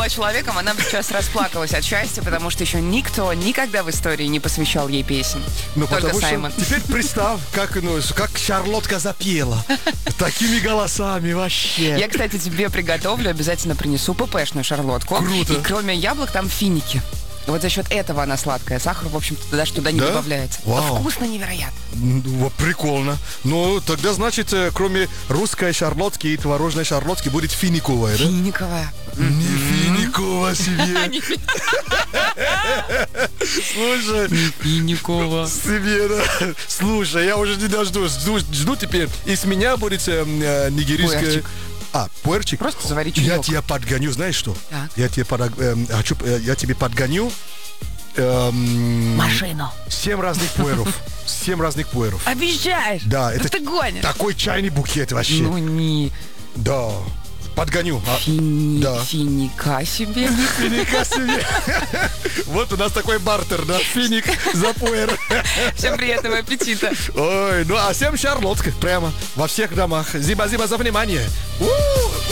была человеком, она бы сейчас расплакалась от счастья, потому что еще никто никогда в истории не посвящал ей песен. Ну, Только потому Саймон. что теперь представь, как Шарлотка запела. Такими голосами вообще. Я, кстати, тебе приготовлю, обязательно принесу ППшную шарлотку. Круто. И кроме яблок там финики. Вот за счет этого она сладкая. Сахар, в общем-то, даже туда не Да? добавляется. Вау. Вкусно невероятно. Вот прикольно. Ну, тогда, значит, кроме русской шарлотки и творожной шарлотки будет финиковая, да? Финиковая. Не финиковая себе. Слушай, Финикова. себе, да. Слушай, я уже не дождусь. Жду теперь. И с меня будет нигерийская... Пуэрчик. Пуэрчик? Просто завари Я чаек. тебя подгоню, знаешь что? Так. Я тебе подгоню Машину. 7 разных пуэров. 7 разных пуэров. Обещаешь? Да, это это ты гонишь. такой чайный букет вообще. Ну не Да, подгоню. Да. финика себе. Финика себе. Вот у нас такой бартер, да? Финик за пуэр. Всем приятного аппетита. Ой, ну а всем шарлотка прямо во всех домах. Спасибо за внимание.